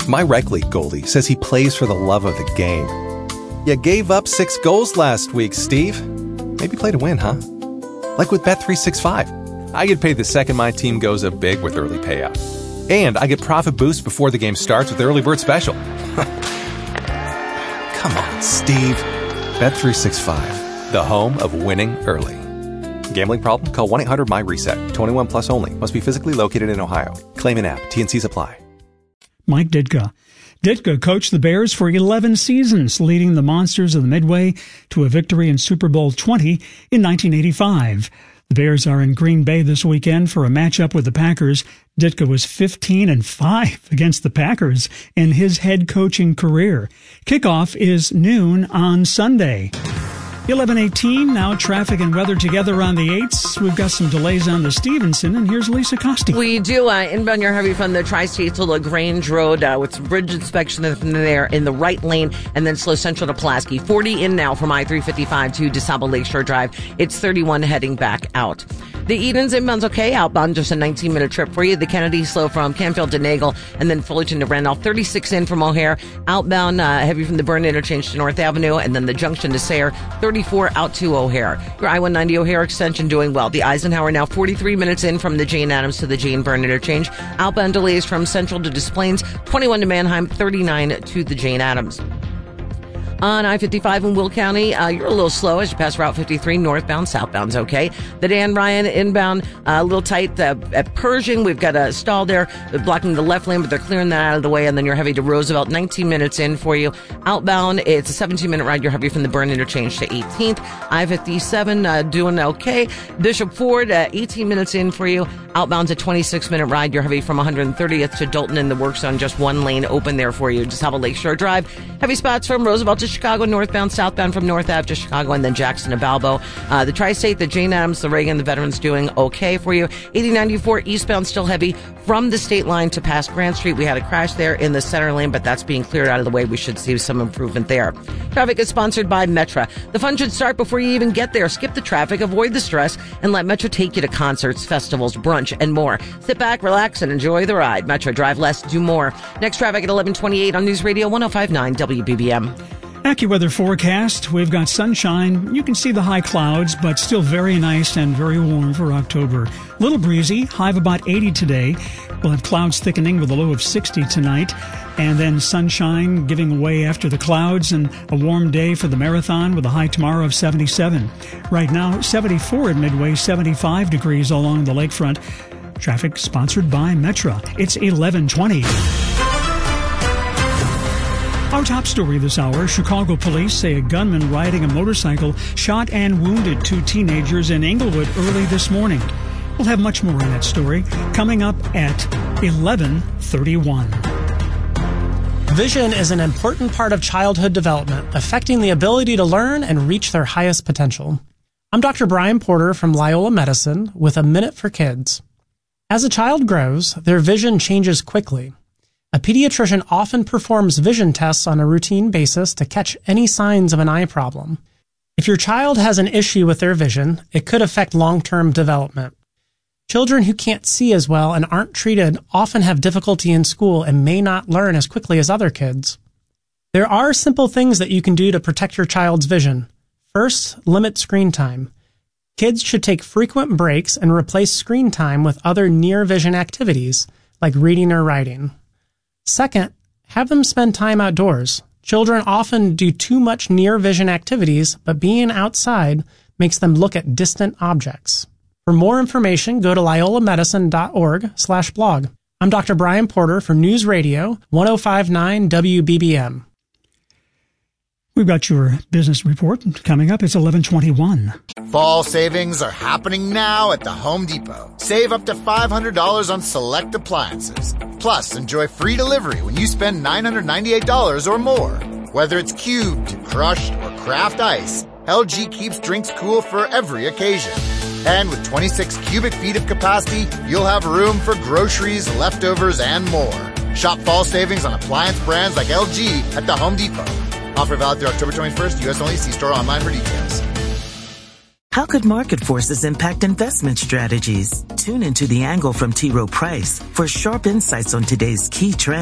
My rec league goalie says he plays for the love of the game. You gave up 6 goals last week, Steve. Maybe play to win, huh? Like with Bet365. I get paid the second my team goes up big with early payout. And I get profit boosts before the game starts with Early Bird Special. Come on, Steve. Bet365, the home of winning early. Gambling problem? Call 1-800-MY-RESET. 21 plus only. Must be physically located in Ohio. Claim in app. T&Cs apply. Mike Ditka. Ditka coached the Bears for 11 seasons, leading the Monsters of the Midway to a victory in Super Bowl 20 in 1985. The Bears are in Green Bay this weekend for a matchup with the Packers. Ditka was 15-5 against the Packers in his head coaching career. Kickoff is noon on Sunday. 11:18, now traffic and weather together on the 8s. We've got some delays on the Stevenson, and here's Lisa Costi. We do. Inbound, you're heavy from the Tri-State to LaGrange Road with some bridge inspection there in the right lane, and then slow central to Pulaski. 40 in now from I-355 to DeSable Lakeshore Drive. It's 31 heading back out. The Edens inbound's okay. Outbound, just a 19-minute trip for you. The Kennedy slow from Canfield to Nagle, and then Fullerton to Randolph. 36 in from O'Hare. Outbound, heavy from the Byrne interchange to North Avenue, and then the junction to Sayre. 34 out to O'Hare. Your I-190 O'Hare extension doing well. The Eisenhower now 43 minutes in from the Jane Addams to the Jane Byrne interchange. Outbound delays from Central to Des Plaines. 21 to Manheim. 39 to the Jane Addams. On I-55 in Will County, you're a little slow as you pass Route 53, northbound, southbound's okay. The Dan Ryan inbound, a little tight at Pershing. We've got a stall there blocking the left lane, but they're clearing that out of the way, and then you're heavy to Roosevelt, 19 minutes in for you. Outbound, it's a 17-minute ride. You're heavy from the Byrne interchange to 18th. I-57 doing okay. Bishop Ford, 18 minutes in for you. Outbound's a 26-minute ride. You're heavy from 130th to Dalton in the work zone, just one lane open there for you. Just have a Lakeshore Drive. Heavy spots from Roosevelt to Chicago, northbound, southbound from North Ave to Chicago, and then Jackson to Balbo. The Tri-State, the Jane Addams, the Reagan, the Veterans doing okay for you. 8094 eastbound still heavy from the state line to past Grant Street. We had a crash there in the center lane, but that's being cleared out of the way. We should see some improvement there. Traffic is sponsored by Metra. The fun should start before you even get there. Skip the traffic, avoid the stress, and let Metra take you to concerts, festivals, brunch, and more. Sit back, relax, and enjoy the ride. Metra, drive less, do more. Next traffic at 11:28 on News Radio 105.9 WBBM. AccuWeather forecast. We've got sunshine. You can see the high clouds, but still very nice and very warm for October. Little breezy, high of about 80 today. We'll have clouds thickening with a low of 60 tonight. And then sunshine giving way after the clouds, and a warm day for the marathon with a high tomorrow of 77. Right now, 74 at Midway, 75 degrees along the lakefront. Traffic sponsored by Metra. It's 11:20. Our top story this hour, Chicago police say a gunman riding a motorcycle shot and wounded 2 teenagers in Englewood early this morning. We'll have much more on that story coming up at 11:31. Vision is an important part of childhood development, affecting the ability to learn and reach their highest potential. I'm Dr. Brian Porter from Loyola Medicine with a Minute for Kids. As a child grows, their vision changes quickly. A pediatrician often performs vision tests on a routine basis to catch any signs of an eye problem. If your child has an issue with their vision, it could affect long-term development. Children who can't see as well and aren't treated often have difficulty in school and may not learn as quickly as other kids. There are simple things that you can do to protect your child's vision. First, limit screen time. Kids should take frequent breaks and replace screen time with other near-vision activities, like reading or writing. Second, have them spend time outdoors. Children often do too much near-vision activities, but being outside makes them look at distant objects. For more information, go to loyolamedicine.org/blog. I'm Dr. Brian Porter for News Radio 105.9 WBBM. We've got your business report coming up. It's 11:21. Fall savings are happening now at the Home Depot. Save up to $500 on select appliances. Plus, enjoy free delivery when you spend $998 or more. Whether it's cubed, crushed, or craft ice, LG keeps drinks cool for every occasion. And with 26 cubic feet of capacity, you'll have room for groceries, leftovers, and more. Shop fall savings on appliance brands like LG at the Home Depot. Offer valid through October 21st, U.S. only. See store online for details. How could market forces impact investment strategies? Tune into The Angle from T. Rowe Price for sharp insights on today's key trends.